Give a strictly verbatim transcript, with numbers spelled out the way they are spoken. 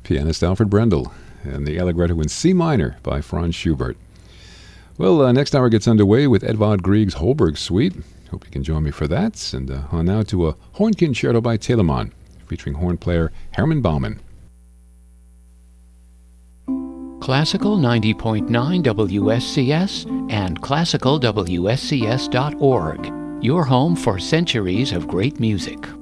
pianist Alfred Brendel, and the Allegretto in C minor by Franz Schubert. Well, uh, next hour gets underway with Edvard Grieg's Holberg Suite. Hope you can join me for that. And uh, on now to a horn concerto by Telemann, featuring horn player Herman Baumann. Classical ninety point nine W S C S and classical W S C S dot org. Your home for centuries of great music.